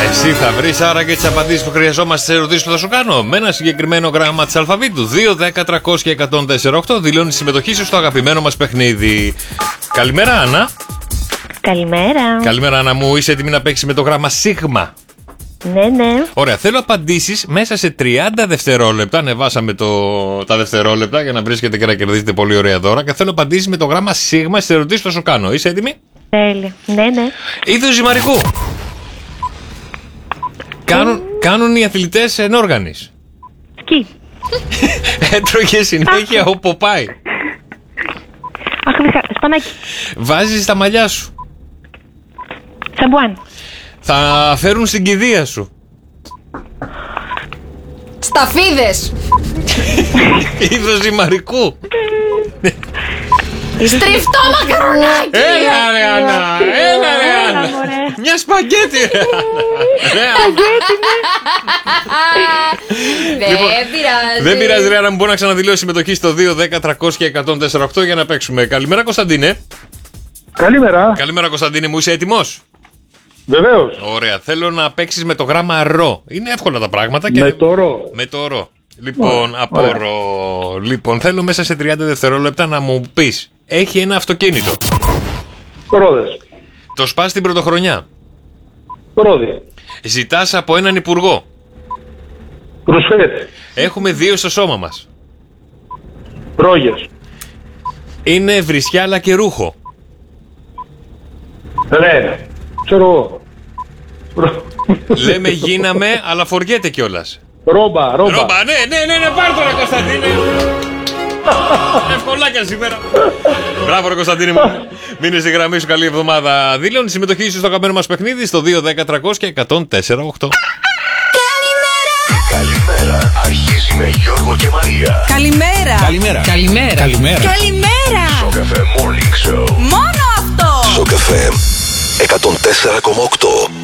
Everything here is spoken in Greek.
Εσύ θα βρεις άρα και τις απαντήσεις που χρειαζόμαστε στις ερωτήσεις που θα σου κάνω με ένα συγκεκριμένο γράμμα της αλφαβήτου. 2, 10, 300 και 104,8 δηλώνει συμμετοχή σου στο αγαπημένο μας παιχνίδι. Καλημέρα, Άννα. Καλημέρα. Καλημέρα, Άννα μου. Είσαι έτοιμη να παίξεις με το γράμμα σίγμα? Ναι, ναι. Ωραία, θέλω απαντήσεις μέσα σε 30 δευτερόλεπτα. Ανεβάσαμε τα δευτερόλεπτα για να βρίσκετε και να κερδίσετε πολύ ωραία δώρα. Και θέλω απαντήσεις με το γράμμα σίγμα στις ερωτήσεις που θα σου κάνω. Είσαι έτοιμη? Τέλεια. Ναι, ναι. Είδος ζυμαρικού. Κάνουν οι αθλητές ενόργανης. Σκι. Έτρωγε συνέχεια ο Ποπάι. Αχ, σπανάκι. Βάζεις τα μαλλιά σου. Σαμπουάν. Θα φέρουν στην κηδεία σου. Σταφίδες. Είδος ζυμαρικού. Στριφτό μακαρονάκι. Έλα ρε Άννα. Έλα ρε Άννα. Μια σπαγκέτη ρε Άννα. Δεν πειράζει ρε Άννα, μου μπορεί να ξαναδηλώσει συμμετοχή στο 2, 10, 300 και 104,8 για να παίξουμε. Καλημέρα Κωνσταντίνε. Καλημέρα. Καλημέρα Κωνσταντίνε μου, είσαι έτοιμος? Βεβαίως. Ωραία, θέλω να παίξεις με το γράμμα ρο. Είναι εύκολα τα πράγματα και... Με το ρο. Με το ρο. Λοιπόν, από ρο. Λοιπόν, θέλω μέσα σε 30 δευτερόλεπτα να μου πεις. Έχει ένα αυτοκίνητο. Ρόδες. Το σπάς την πρωτοχρονιά. Ρόδι. Ζητάς από έναν υπουργό. Προσφέρεται. Έχουμε 2 στο σώμα μας. Ρόγες. Είναι βρισιά αλλά και ρούχο. Ρε. Ξέρω εγώ. Λέμε γίναμε αλλά φοριέται κιόλας. Ρόμπα. Ρόμπα, ναι, πάρ' το ρε Κωνσταντίνε. Ευκολάκια σήμερα. Μπράβο ρε Κωνσταντίνε μου. Μείνε στη γραμμή σου, καλή εβδομάδα. Δήλωνε συμμετοχή σου στο αγαπημένο μας παιχνίδι στο 2, 10, 300 και 104,8. Καλημέρα, αρχίζει με Γιώργο και Μαρία. Καλημέρα. Στο Καφέ Morning Show. Μόνο αυτό. Στο Καφέ 104,8.